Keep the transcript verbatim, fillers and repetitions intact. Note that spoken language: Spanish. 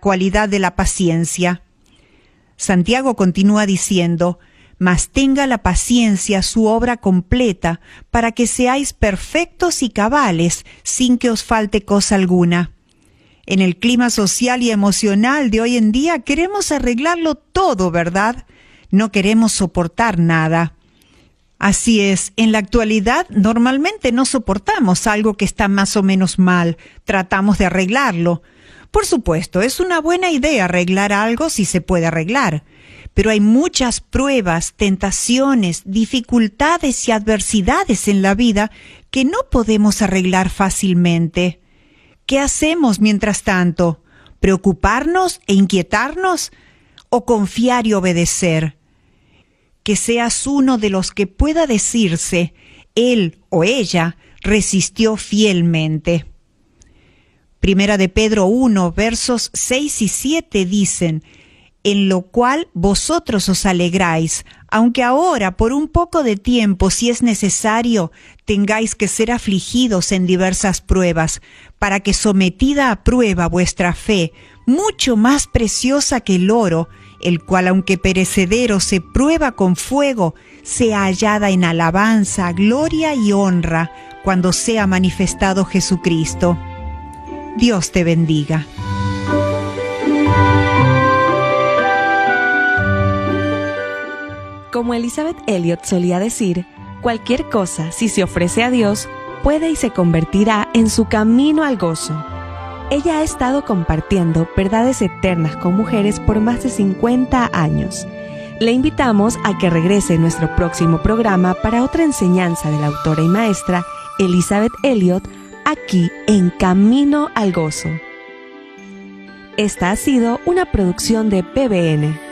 cualidad de la paciencia. Santiago continúa diciendo: mas tenga la paciencia su obra completa, para que seáis perfectos y cabales, sin que os falte cosa alguna. En el clima social y emocional de hoy en día queremos arreglarlo todo, ¿verdad? No queremos soportar nada. Así es, en la actualidad normalmente no soportamos algo que está más o menos mal, tratamos de arreglarlo. Por supuesto, es una buena idea arreglar algo si se puede arreglar, pero hay muchas pruebas, tentaciones, dificultades y adversidades en la vida que no podemos arreglar fácilmente. ¿Qué hacemos mientras tanto? ¿Preocuparnos e inquietarnos o confiar y obedecer? Que seas uno de los que pueda decirse: él o ella resistió fielmente. Primera de Pedro uno, versos seis y siete dicen: en lo cual vosotros os alegráis, aunque ahora por un poco de tiempo, si es necesario, tengáis que ser afligidos en diversas pruebas, para que sometida a prueba vuestra fe, mucho más preciosa que el oro, el cual aunque perecedero se prueba con fuego, sea hallada en alabanza, gloria y honra, cuando sea manifestado Jesucristo. Dios te bendiga. Como Elizabeth Elliot solía decir, cualquier cosa, si se ofrece a Dios, puede y se convertirá en su camino al gozo. Ella ha estado compartiendo verdades eternas con mujeres por más de cincuenta años. Le invitamos a que regrese en nuestro próximo programa para otra enseñanza de la autora y maestra Elizabeth Elliot, aquí en Camino al Gozo. Esta ha sido una producción de P B N.